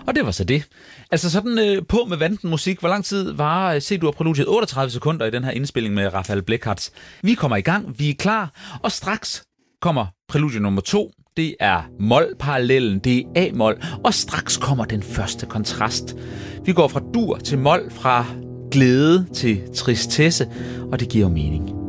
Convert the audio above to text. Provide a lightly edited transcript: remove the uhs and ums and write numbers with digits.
Og det var så det. Altså sådan på med vanten musik. Hvor lang tid var C-dur-præludiet? 38 sekunder i den her indspilling med Rafael Blechardt. Vi kommer i gang, vi er klar, og straks kommer præludiet nummer 2. Det er mol-parallellen, det er A-mol, og straks kommer den første kontrast. Vi går fra dur til mol, fra glæde til tristesse, og det giver mening.